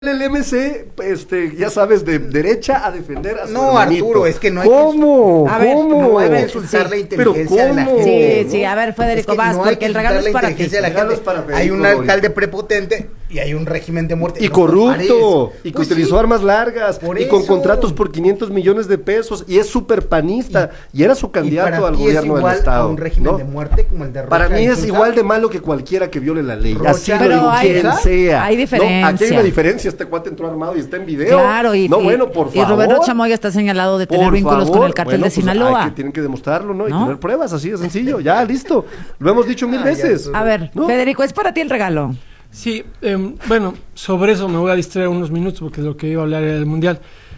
El MC, ya sabes, de derecha a defender a su No, hermanito. Arturo, es que no hay ¿Cómo? que... A ver, ¿Cómo? no hay que insultar la inteligencia de la ¿cómo? gente. Sí, a ver, Federico, Es que vas, no hay porque que el regalo es insultar la para ti. inteligencia de la El regalo gente. es para Hay Federico un Doria. alcalde prepotente y hay un régimen de muerte. Y No corrupto, compares. y que Pues utilizó sí. armas largas, Por y con eso. contratos por 500 millones de pesos, y es súper panista, y era su Y candidato para al ti gobierno es del igual estado. a un régimen ¿no? de muerte como el de Rocha. Para mí es Insulta. igual de malo que cualquiera que viole la ley. Rocha. Así lo Pero digo, hay- quien sea. hay No, diferencia. aquí hay una diferencia. Este cuate entró armado y está en video. Claro, bueno, por favor. y Roberto Chamoy está señalado de tener Por vínculos con favor. el cártel Bueno, de pues, Sinaloa. que tienen que demostrarlo, ¿no? Y ¿No? tener pruebas, así de sencillo. Ya, listo. Lo hemos dicho mil veces. A ver, ¿no? Federico, es para ti el regalo. Sí, bueno, sobre eso me voy a distraer unos minutos porque lo que iba a hablar era del Mundial.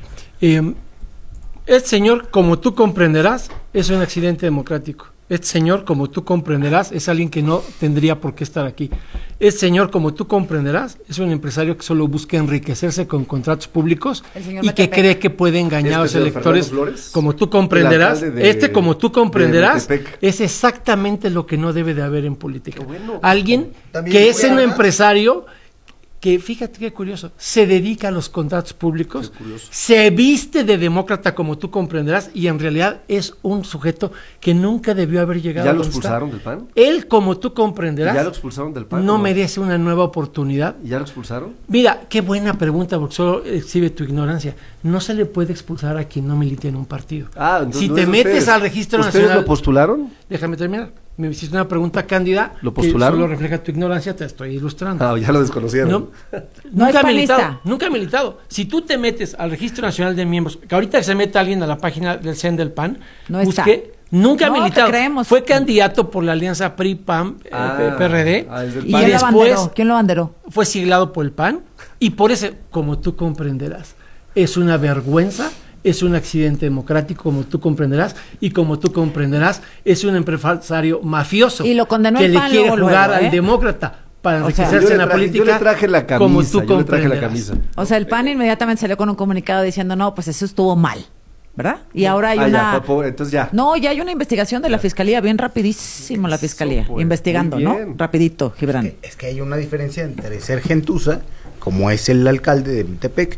Este señor, como tú comprenderás, es un accidente democrático. Este señor, como tú comprenderás, es alguien que no tendría por qué estar aquí. Este señor, como tú comprenderás, es un empresario que solo busca enriquecerse con contratos públicos El señor y que Metepec. cree que puede engañar a los señor electores. Fernando Flores, Como tú el comprenderás, alcalde de- como tú comprenderás, de Metepec. es exactamente lo que no debe de haber en política. Qué bueno. Alguien También que es fue un armas. empresario que, fíjate qué curioso, se dedica a los contratos públicos, Qué curioso. se viste de demócrata como tú comprenderás y en realidad es un sujeto que nunca debió haber llegado ¿Ya a lo donde está. expulsaron del PAN? Él, como tú ¿Ya lo comprenderás, expulsaron del PAN? no merece una nueva oportunidad. ¿Ya lo expulsaron? Mira, qué buena pregunta, porque solo exhibe tu ignorancia. No se le puede expulsar a quien no milite en un partido. Entonces Si no te es de metes ustedes. al registro ¿Ustedes nacional... lo postularon? Déjame terminar. Me hiciste una pregunta cándida. ¿Lo postularon? Que solo refleja tu ignorancia, te estoy ilustrando. Ya lo desconocieron. No, No es nunca ha panista. militado, nunca ha militado. Si tú te metes al Registro Nacional de Miembros, que ahorita se mete alguien a la página del CEN del PAN, No está. nunca No, ha te militado. creemos. Fue candidato por la alianza PRI-PAN, PRD, es del ¿Y PAN. quién lo abanderó? después ¿Quién lo abanderó? fue siglado por el PAN, y por eso, como tú comprenderás, es una vergüenza. Es un accidente democrático, como tú comprenderás, y como tú comprenderás, es un empresario mafioso Y lo condenó que el le PAN quiere luego, jugar luego, al demócrata para O sea, enriquecerse en la Yo política. le traje la camisa. como tú yo le traje la comprenderás. camisa. O sea, el PAN inmediatamente salió con un comunicado diciendo, no, pues eso estuvo mal, ¿verdad? Y ahora hay una... Entonces ya. No, ya hay una investigación de la Fiscalía, bien rapidísimo la Fiscalía, pues, investigando, muy ¿no? bien. Rapidito, Gibran. Es que hay una diferencia entre ser gentuza, como es el alcalde de Metepec,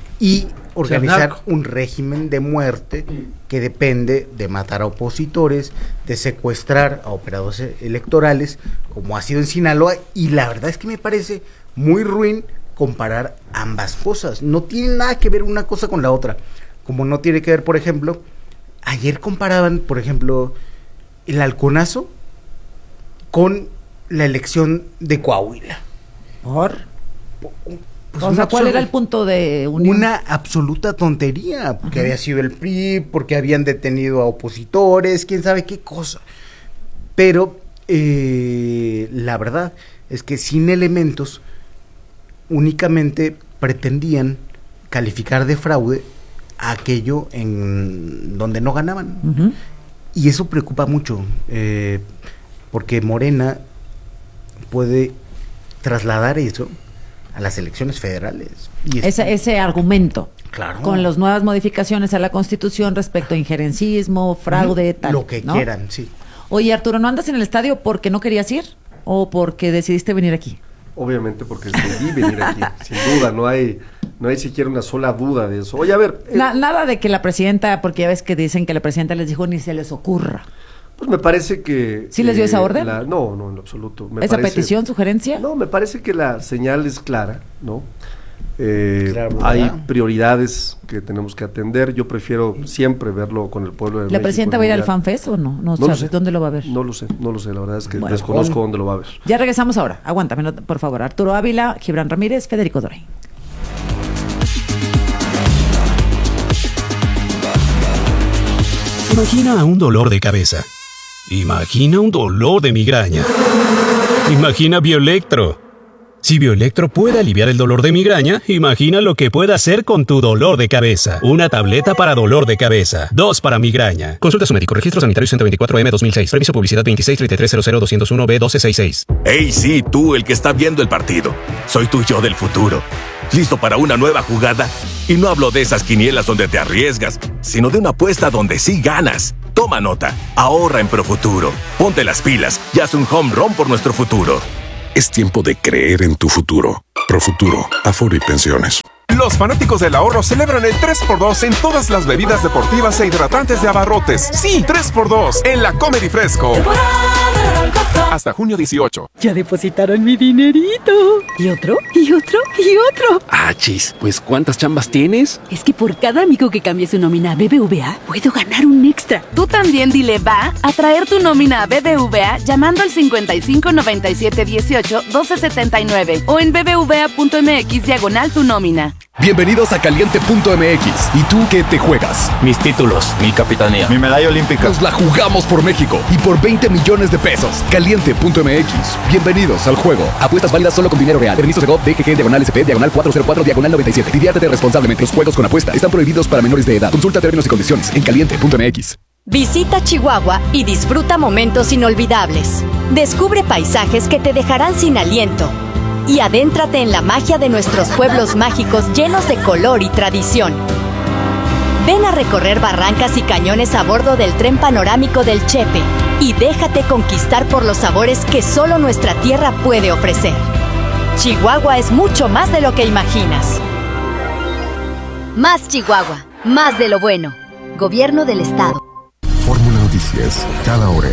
y organizar narco. un régimen de muerte que depende de matar a opositores, de secuestrar a operadores electorales, como ha sido en Sinaloa, y la verdad es que me parece muy ruin comparar ambas cosas. No tiene nada que ver una cosa con la otra. Como no tiene que ver, por ejemplo, ayer comparaban, por ejemplo, el halconazo con la elección de Coahuila. ¿Por? Pues O sea, ¿cuál era el punto? punto de unión? Una absoluta tontería, porque había sido el PRI, porque habían detenido a opositores, quién sabe qué cosa. Pero la verdad es que sin elementos únicamente pretendían calificar de fraude a aquello en donde no ganaban. Ujú. Y eso preocupa mucho, porque Morena puede trasladar eso a las elecciones federales. Y Ese argumento. Claro. Con las nuevas modificaciones a la Constitución respecto a injerencismo, fraude, tal. Lo que ¿no? quieran, sí. Oye, Arturo, ¿no andas en el estadio porque no querías ir? ¿O porque decidiste venir aquí? Obviamente porque decidí venir aquí. Sin duda, no hay siquiera una sola duda de eso. Oye, a ver. Nada de que la presidenta, porque ya ves que dicen que la presidenta les dijo ni se les ocurra. Pues me parece que... ¿Sí les dio esa orden? No, en absoluto. ¿Esa petición, sugerencia? No, me parece que la señal es clara, ¿no? Claro, hay ¿verdad? prioridades que tenemos que atender. Yo prefiero siempre verlo con el pueblo de ¿La México presidenta en va a ir al Mundial. FanFest o no? No lo sabes sé. dónde lo va a ver. No lo sé. La verdad es que Bueno, desconozco dónde lo va a ver. Ya regresamos ahora. Aguántame, por favor. Arturo Ávila, Gibran Ramírez, Federico Doray. Imagina un dolor de cabeza. Imagina un dolor de migraña. Imagina Bioelectro. Si Bioelectro puede aliviar el dolor de migraña, imagina lo que puede hacer con tu dolor de cabeza. Una tableta para dolor de cabeza. 2 para migraña. Consulta a su médico. Registro sanitario 124M 2006. Permiso publicidad 2633002166. Hey, sí, tú, el que está viendo el partido. Soy tu yo del futuro. ¿Listo para una nueva jugada? Y no hablo de esas quinielas donde te arriesgas, sino de una apuesta donde sí ganas. Toma nota. Ahorra en Profuturo. Ponte las pilas y haz un home run por nuestro futuro. Es tiempo de creer en tu futuro. Profuturo, Afore y Pensiones. Los fanáticos del ahorro celebran el 3x2 en todas las bebidas deportivas e hidratantes de Abarrotes. Sí, 3x2 en la Comedy Fresco. Hasta junio 18. Ya depositaron mi dinerito. ¿Y otro? ¿Y otro? ¿Y otro? Ah, chis, pues ¿cuántas chambas tienes? Es que por cada amigo que cambie su nómina a BBVA, puedo ganar un extra. Tú también dile va a traer tu nómina a BBVA llamando al 55 97 18 12 79 o en bbva.mx/tu nómina. Bienvenidos a Caliente.mx. ¿Y tú qué te juegas? Mis títulos, mi capitanía, mi medalla olímpica. Nos la jugamos por México y por 20 millones de pesos. Caliente.mx. Bienvenidos al juego. Apuestas válidas solo con dinero real. Permiso de GOV, DGG, /SP/404/97. Diviértete responsablemente. Los juegos con apuesta están prohibidos para menores de edad. Consulta términos y condiciones en Caliente.mx. Visita Chihuahua y disfruta momentos inolvidables. Descubre paisajes que te dejarán sin aliento. Y adéntrate en la magia de nuestros pueblos mágicos llenos de color y tradición. Ven a recorrer barrancas y cañones a bordo del tren panorámico del Chepe y déjate conquistar por los sabores que solo nuestra tierra puede ofrecer. Chihuahua es mucho más de lo que imaginas. Más Chihuahua, más de lo bueno. Gobierno del Estado. Fórmula Noticias, cada hora.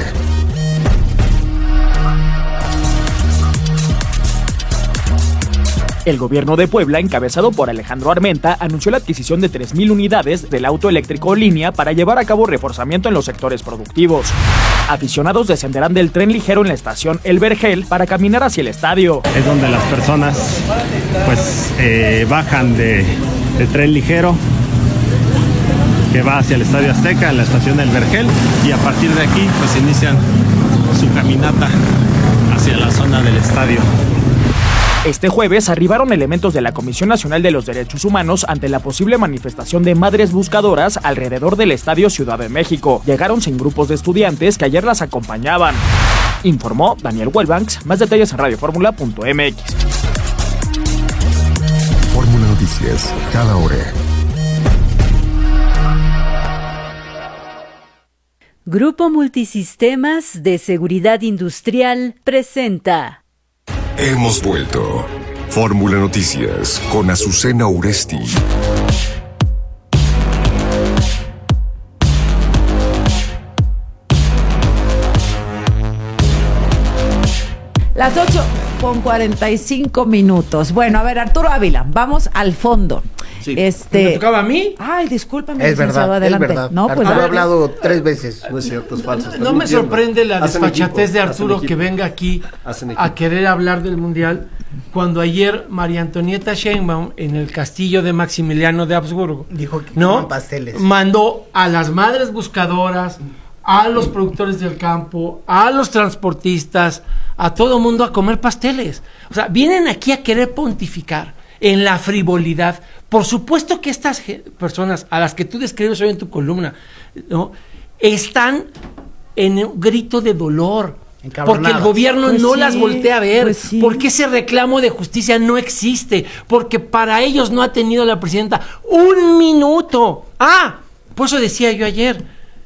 El gobierno de Puebla, encabezado por Alejandro Armenta, anunció la adquisición de 3,000 unidades del auto eléctrico Línea para llevar a cabo reforzamiento en los sectores productivos. Aficionados descenderán del tren ligero en la estación El Vergel para caminar hacia el estadio. Es donde las personas bajan del tren ligero que va hacia el Estadio Azteca, en la estación El Vergel, y a partir de aquí pues inician su caminata hacia la zona del estadio. Este jueves arribaron elementos de la Comisión Nacional de los Derechos Humanos ante la posible manifestación de madres buscadoras alrededor del Estadio Ciudad de México. Llegaron sin grupos de estudiantes que ayer las acompañaban. Informó Daniel Huelbanks. Más detalles en radioformula.mx. Fórmula Noticias, cada hora. Grupo Multisistemas de Seguridad Industrial presenta. Hemos vuelto. Fórmula Noticias con Azucena Uresti. Las 8:45. Bueno, a ver, Arturo Ávila, vamos al fondo. Sí. ¿Me tocaba a mí? Ay, discúlpame, es verdad, adelante. Es verdad. No, pues Arturo ha hablado 3 veces. No es cierto, es falso. No me sorprende la desfachatez de Arturo que venga aquí a querer hablar del Mundial, cuando ayer María Antonieta Sheinbaum en el castillo de Maximiliano de Habsburgo dijo que coman pasteles. Mandó a las madres buscadoras, a los productores del campo, a los transportistas, a todo mundo a comer pasteles. O sea, vienen aquí a querer pontificar en la frivolidad. Por supuesto que estas personas a las que tú describes hoy en tu columna, ¿no?, están en un grito de dolor, porque el gobierno no las voltea a ver, porque ese reclamo de justicia no existe, porque para ellos no ha tenido la presidenta un minuto. Por eso decía yo ayer,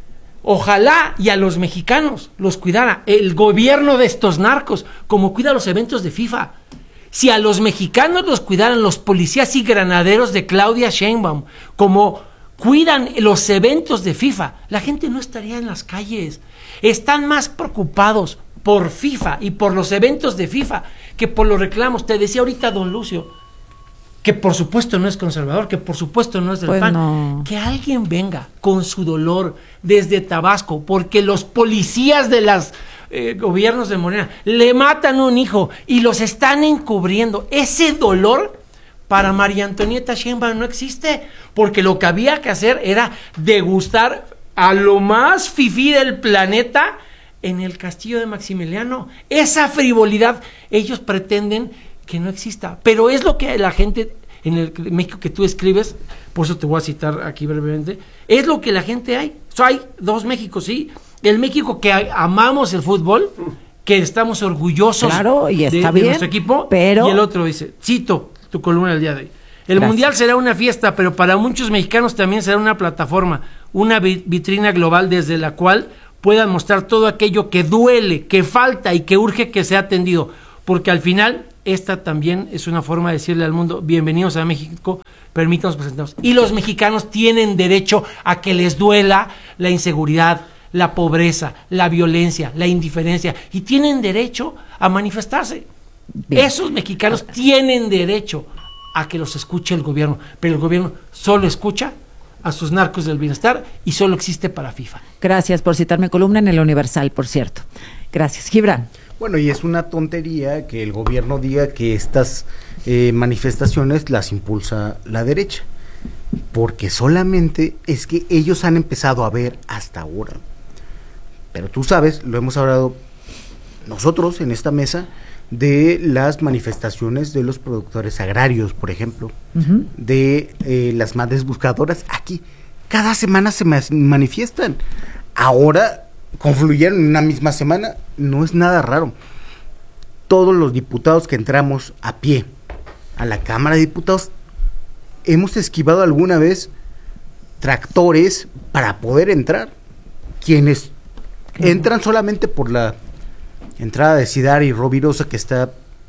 ojalá y a los mexicanos los cuidara el gobierno de estos narcos, como cuida los eventos de FIFA. Si a los mexicanos los cuidaran los policías y granaderos de Claudia Sheinbaum, como cuidan los eventos de FIFA, la gente no estaría en las calles. Están más preocupados por FIFA y por los eventos de FIFA que por los reclamos. Te decía ahorita don Lucio, que por supuesto no es conservador, que por supuesto no es del PAN. No. Que alguien venga con su dolor desde Tabasco, porque los policías de las gobiernos de Morena le matan un hijo y los están encubriendo. Ese dolor para María Antonieta Sheinbaum no existe, porque lo que había que hacer era degustar a lo más fifí del planeta en el castillo de Maximiliano. Esa frivolidad ellos pretenden que no exista, pero es lo que la gente en el México que tú escribes, por eso te voy a citar aquí brevemente, es lo que la gente hay. Hay dos Méxicos, sí. El México que amamos el fútbol, que estamos orgullosos de nuestro equipo, pero... y el otro dice, cito tu columna del día de hoy, el Mundial será una fiesta, pero para muchos mexicanos también será una plataforma, una vitrina global desde la cual puedan mostrar todo aquello que duele, que falta y que urge que sea atendido, porque al final esta también es una forma de decirle al mundo, bienvenidos a México, permítanos presentarnos. Y los mexicanos tienen derecho a que les duela la inseguridad, la pobreza, la violencia, la indiferencia, y tienen derecho a manifestarse. Bien. Esos mexicanos tienen derecho a que los escuche el gobierno, pero el gobierno solo escucha a sus narcos del bienestar y solo existe para FIFA. Gracias por citarme columna en El Universal, por cierto. Gracias. Gibran. Bueno, y es una tontería que el gobierno diga que estas manifestaciones las impulsa la derecha, porque solamente es que ellos han empezado a ver hasta ahora. Pero tú sabes, lo hemos hablado nosotros en esta mesa, de las manifestaciones de los productores agrarios, por ejemplo, de las madres buscadoras. Aquí, cada semana se manifiestan. Ahora confluyeron en una misma semana, no es nada raro. Todos los diputados que entramos a pie a la Cámara de Diputados, hemos esquivado alguna vez tractores para poder entrar. Quienes entran solamente por la entrada de Cidar y Rovirosa, que está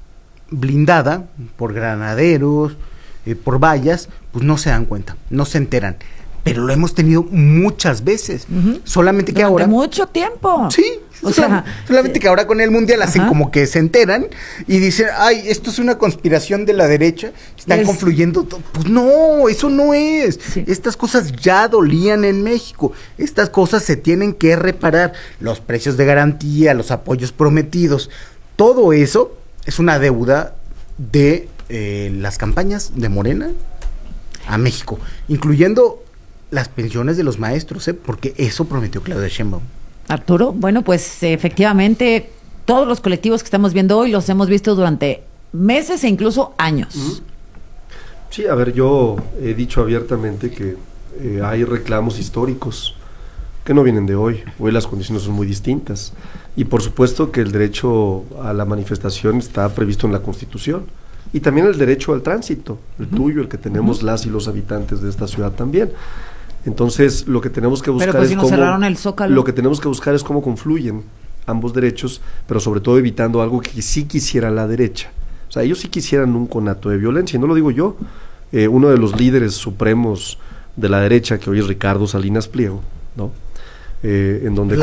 blindada por granaderos, por vallas, pues no se dan cuenta, no se enteran. Pero lo hemos tenido muchas veces, solamente que durante ahora... mucho tiempo. Sí, solamente que ahora con el Mundial hacen como que se enteran y dicen, ay, esto es una conspiración de la derecha, están confluyendo. Pues no, eso no es. Sí. Estas cosas ya dolían en México, estas cosas se tienen que reparar. Los precios de garantía, los apoyos prometidos, todo eso es una deuda de las campañas de Morena a México, incluyendo las pensiones de los maestros, porque eso prometió Claudia Sheinbaum. Arturo, bueno, pues efectivamente todos los colectivos que estamos viendo hoy los hemos visto durante meses e incluso años. Sí, a ver, yo he dicho abiertamente que hay reclamos históricos que no vienen de hoy. Hoy las condiciones son muy distintas y por supuesto que el derecho a la manifestación está previsto en la Constitución y también el derecho al tránsito, el tuyo, el que tenemos las y los habitantes de esta ciudad también. Entonces, lo que tenemos que buscar pero pues, si cerraron el Zócalo. Lo que tenemos que buscar es cómo confluyen ambos derechos, pero sobre todo evitando algo que sí quisiera la derecha. O sea, ellos sí quisieran un conato de violencia, y no lo digo yo. Uno de los líderes supremos de la derecha, que hoy es Ricardo Salinas Pliego, ¿no? En donde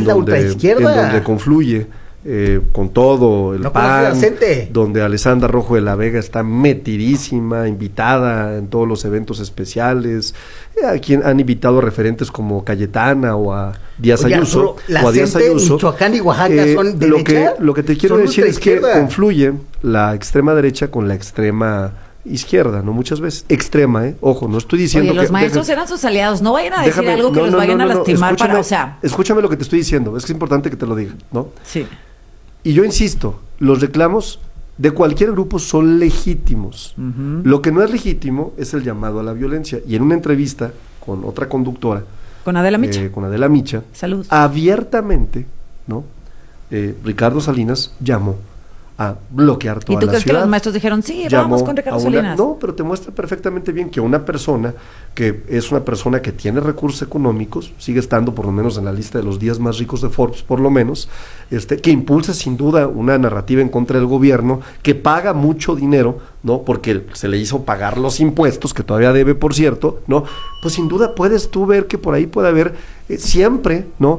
confluye con todo el PAN, donde Alessandra Rojo de la Vega está metidísima, invitada en todos los eventos especiales, a quien han invitado a referentes como Cayetana o a Díaz Ayuso, Michoacán y Oaxaca son derecha. Lo que te quiero decir es que confluye la extrema derecha con la extrema izquierda, no muchas veces extrema, ojo, no estoy diciendo que los maestros eran sus aliados, no vayan a decir algo que los vayan a lastimar para, o sea, escúchame lo que te estoy diciendo, es que es importante que te lo diga, ¿no? Sí. Y yo insisto, los reclamos de cualquier grupo son legítimos. Lo que no es legítimo es el llamado a la violencia. Y en una entrevista con otra conductora, con Adela Micha, Salud. Abiertamente, ¿no? Ricardo Salinas llamó a bloquear toda la ciudad. ¿Y tú crees que los maestros dijeron, sí, vamos con Ricardo Salinas? No, pero te muestra perfectamente bien que una persona que es una persona que tiene recursos económicos, sigue estando por lo menos en la lista de los 10 más ricos de Forbes, por lo menos, que impulsa sin duda una narrativa en contra del gobierno, que paga mucho dinero, ¿no? Porque se le hizo pagar los impuestos, que todavía debe, por cierto, ¿no? Pues sin duda puedes tú ver que por ahí puede haber siempre, ¿no?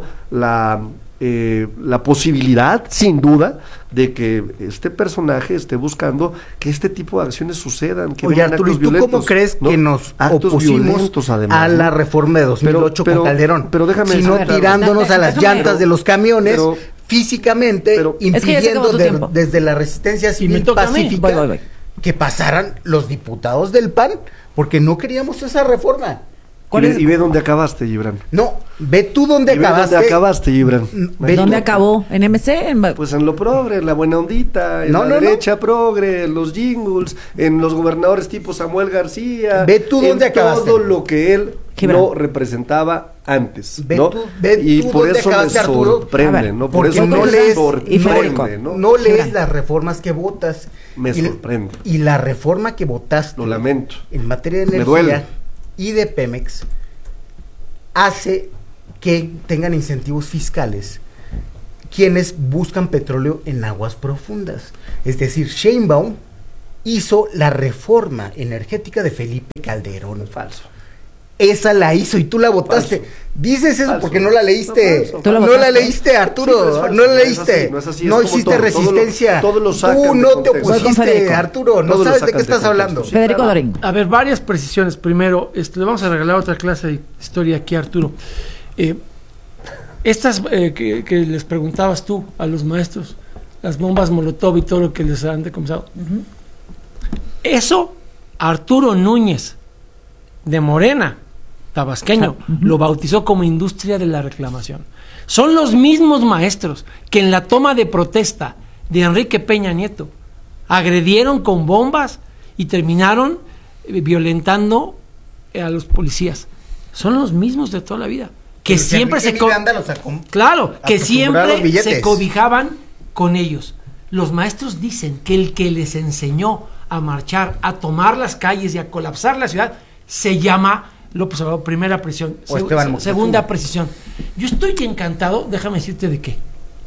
La posibilidad, sin duda, de que este personaje esté buscando que este tipo de acciones sucedan. Que oye, Arturo, ¿y tú cómo crees que nos opusimos a la reforma de 2008 con Calderón? Pero déjame sino tirándonos a las llantas de los camiones, físicamente, impidiendo desde la resistencia civil pacífica que pasaran los diputados del PAN, porque no queríamos esa reforma. Y ve dónde acabaste, Gibran. No, ve tú dónde acabaste. ¿Dónde acabaste, Gibran? ¿Dónde acabó? ¿En MC? Pues en lo progre, en la buena ondita, en la derecha progre, en los jingles, en los gobernadores tipo Samuel García. Ve tú dónde acabaste. Todo lo que él no representaba antes, ve ¿no? Y por eso me sorprende, ¿no? Por eso no me sorprende, ¿no? No lees las reformas que votas. Me sorprende. Y la reforma que votaste, lo lamento, en materia de energía y de Pemex, hace que tengan incentivos fiscales quienes buscan petróleo en aguas profundas. Es decir, Sheinbaum hizo la reforma energética de Felipe Calderón. Falso. Esa la hizo y tú la votaste. Falso. Dices eso porque no la leíste. No la leíste, Arturo. Sí, no la leíste. No es así, no hiciste resistencia. Tú no te opusiste, Arturo. No sabes de qué estás hablando. Federico Dorín. A ver, varias precisiones. Primero, le vamos a regalar otra clase de historia aquí, Arturo. Estas que les preguntabas tú a los maestros, las bombas Molotov y todo lo que les han decomisado. Eso, Arturo Núñez, de Morena, tabasqueño, lo bautizó como industria de la reclamación. Son los mismos maestros que en la toma de protesta de Enrique Peña Nieto agredieron con bombas y terminaron violentando a los policías. Son los mismos de toda la vida. Que pero siempre se cobijaban con ellos. Los maestros dicen que el que les enseñó a marchar, a tomar las calles y a colapsar la ciudad se llama López Obrador, primera prisión, segunda precisión. Yo estoy encantado, déjame decirte de qué.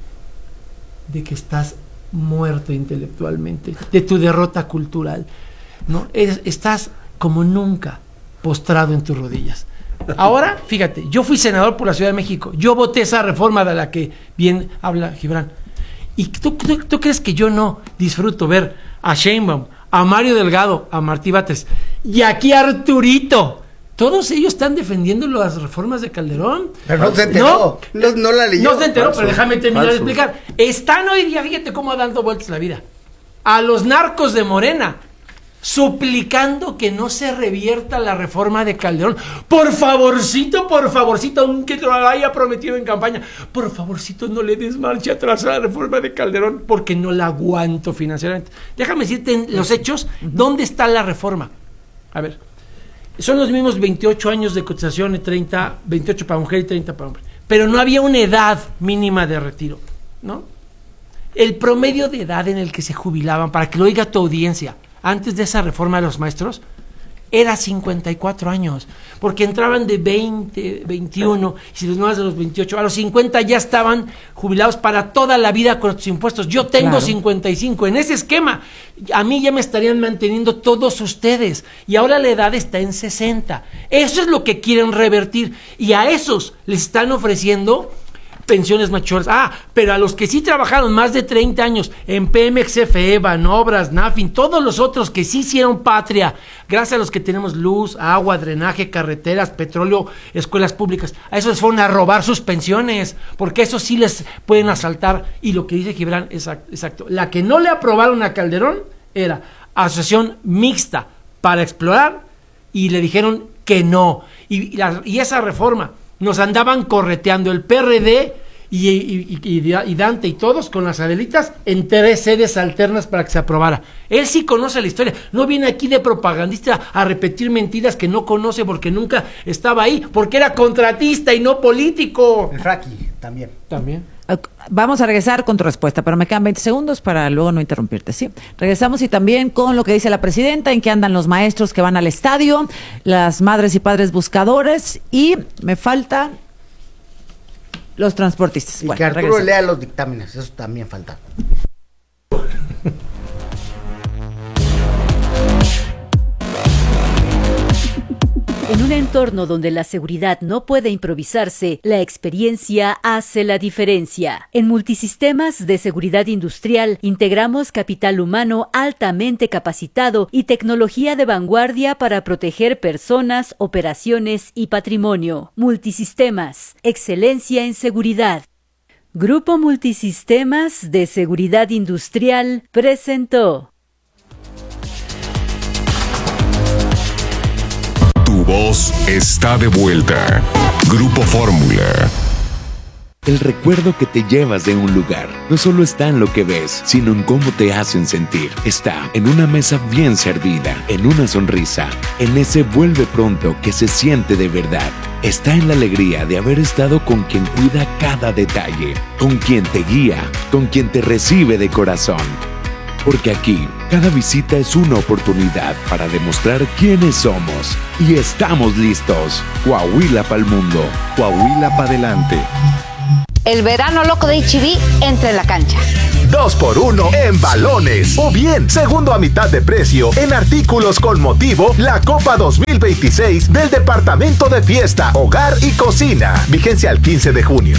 De que estás muerto intelectualmente, de tu derrota cultural, ¿no? Estás como nunca postrado en tus rodillas. Ahora, fíjate, yo fui senador por la Ciudad de México, yo voté esa reforma de la que bien habla Gibran. ¿Y tú crees que yo no disfruto ver a Sheinbaum, a Mario Delgado, a Martí Batres y aquí a Arturito? Todos ellos están defendiendo las reformas de Calderón. Pero no se enteró. No la leyó. No se enteró, pero déjame terminar de explicar. Están hoy día, fíjate cómo dando vueltas la vida, a los narcos de Morena, suplicando que no se revierta la reforma de Calderón. Por favorcito, aunque te lo haya prometido en campaña, por favorcito no le des marcha atrás a la reforma de Calderón, porque no la aguanto financieramente. Déjame decirte en los hechos, ¿dónde está la reforma? A ver, son los mismos 28 años de cotización, 28 para mujer y 30 para hombre, pero no había una edad mínima de retiro, ¿no? El promedio de edad en el que se jubilaban, para que lo oiga tu audiencia, antes de esa reforma de los maestros, era 54 años, porque entraban de 20, 21, y si los más de los 28, a los 50 ya estaban jubilados para toda la vida con sus impuestos. Yo tengo 55, en ese esquema, a mí ya me estarían manteniendo todos ustedes, y ahora la edad está en 60. Eso es lo que quieren revertir, y a esos les están ofreciendo pensiones mayores. Pero a los que sí trabajaron más de 30 años en Pemex, CFE, Banobras, Nafin, todos los otros que sí hicieron patria, gracias a los que tenemos luz, agua, drenaje, carreteras, petróleo, escuelas públicas, a esos les fueron a robar sus pensiones, porque eso sí les pueden asaltar. Y lo que dice Gibran es exacto. La que no le aprobaron a Calderón era asociación mixta para explorar, y le dijeron que no. Y esa reforma nos andaban correteando el PRD y Dante y todos con las Adelitas en 3 sedes alternas para que se aprobara. Él sí conoce la historia, no viene aquí de propagandista a repetir mentiras que no conoce porque nunca estaba ahí, porque era contratista y no político. El Fraki también. Vamos a regresar con tu respuesta, pero me quedan 20 segundos para luego no interrumpirte, ¿sí? Regresamos y también con lo que dice la presidenta, en qué andan los maestros que van al estadio, las madres y padres buscadores, y me faltan los transportistas. Y que Arturo lea los dictámenes, eso también falta. En un entorno donde la seguridad no puede improvisarse, la experiencia hace la diferencia. En Multisistemas de Seguridad Industrial integramos capital humano altamente capacitado y tecnología de vanguardia para proteger personas, operaciones y patrimonio. Multisistemas, excelencia en seguridad. Grupo Multisistemas de Seguridad Industrial presentó. Tu voz está de vuelta. Grupo Fórmula. El recuerdo que te llevas de un lugar no solo está en lo que ves, sino en cómo te hacen sentir. Está en una mesa bien servida, en una sonrisa, en ese vuelve pronto que se siente de verdad. Está en la alegría de haber estado con quien cuida cada detalle, con quien te guía, con quien te recibe de corazón. Porque aquí, cada visita es una oportunidad para demostrar quiénes somos. Y estamos listos. Coahuila pa'l mundo. Coahuila pa'delante. El verano loco de H-E-B entra en la cancha. 2x1 en balones. O bien, segundo a mitad de precio en artículos con motivo la Copa 2026 del Departamento de Fiesta, Hogar y Cocina. Vigencia al 15 de junio.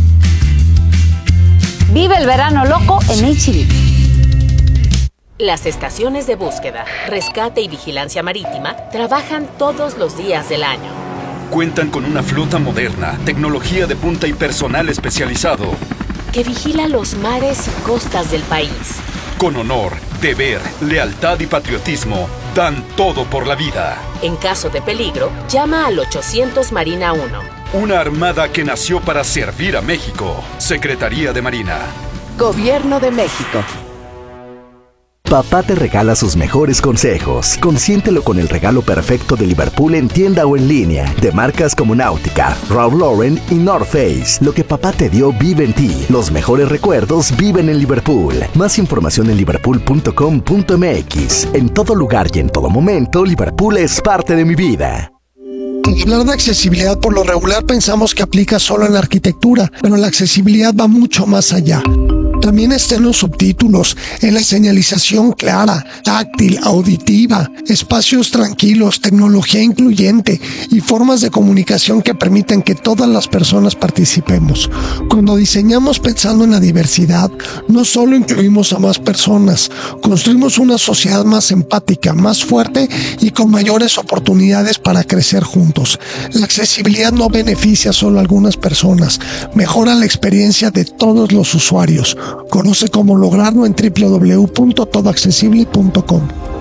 Vive el verano loco en H-E-B. Las estaciones de búsqueda, rescate y vigilancia marítima trabajan todos los días del año. Cuentan con una flota moderna, tecnología de punta y personal especializado que vigila los mares y costas del país. Con honor, deber, lealtad y patriotismo, dan todo por la vida. En caso de peligro, llama al 800 Marina 1. Una armada que nació para servir a México. Secretaría de Marina. Gobierno de México. Papá te regala sus mejores consejos. Consiéntelo con el regalo perfecto de Liverpool en tienda o en línea. De marcas como Nautica, Ralph Lauren y North Face. Lo que papá te dio vive en ti. Los mejores recuerdos viven en Liverpool. Más información en liverpool.com.mx. En todo lugar y en todo momento, Liverpool es parte de mi vida. Al hablar de accesibilidad, por lo regular pensamos que aplica solo en la arquitectura, pero la accesibilidad va mucho más allá. También está en los subtítulos, en la señalización clara, táctil, auditiva, espacios tranquilos, tecnología incluyente y formas de comunicación que permiten que todas las personas participemos. Cuando diseñamos pensando en la diversidad, no solo incluimos a más personas, construimos una sociedad más empática, más fuerte y con mayores oportunidades para crecer juntos. La accesibilidad no beneficia solo a algunas personas, mejora la experiencia de todos los usuarios. Conoce cómo lograrlo en www.todoaccesible.com.